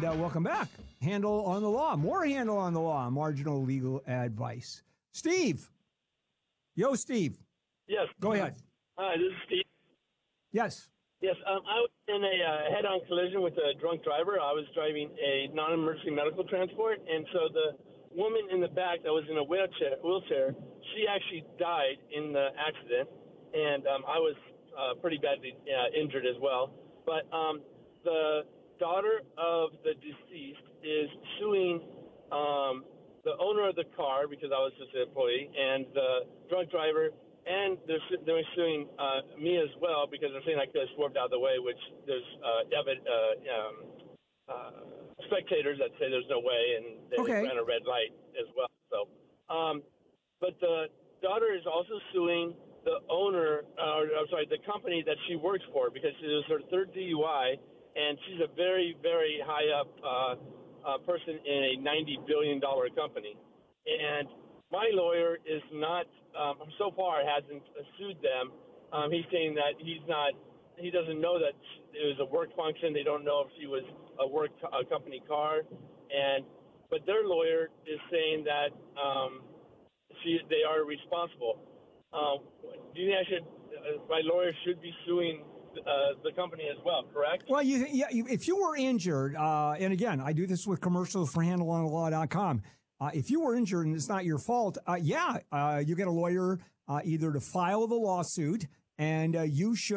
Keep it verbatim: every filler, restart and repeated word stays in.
And uh, welcome back. Handle on the Law. More Handle on the Law. Marginal legal advice. Steve. Yo, Steve. Yes. Go ahead. Hi, this is Steve. Yes. Yes, um, I was in a uh, head-on collision with a drunk driver. I was driving a non-emergency medical transport, and so the woman in the back that was in a wheelchair, wheelchair she actually died in the accident, and um, I was uh, pretty badly uh, injured as well. But um, the daughter of the deceased is suing um, the owner of the car, because I was just an employee, and the drunk driver, and they're, they're suing uh, me as well, because they're saying I could have swerved out of the way, which there's uh, evid- uh, um, uh, spectators that say there's no way, and they Okay. ran a red light as well. So, um, but the daughter is also suing the owner, uh, I'm sorry, the company that she works for, because it was her third D U I, and she's a very, very high up uh, uh, person in a ninety billion dollars company. And my lawyer is not, um, so far, hasn't sued them. Um, he's saying that he's not, he doesn't know that it was a work function. They don't know if she was a work a company car. And but their lawyer is saying that um, she they are responsible. Um, do you think I should, uh, my lawyer should be suing uh, the company as well, correct? Well, you, yeah, you, if you were injured, uh, and again, I do this with commercials for handle on the law dot com. Uh, if you were injured and it's not your fault, uh, yeah, uh, you get a lawyer uh, either to file the lawsuit, and uh, you should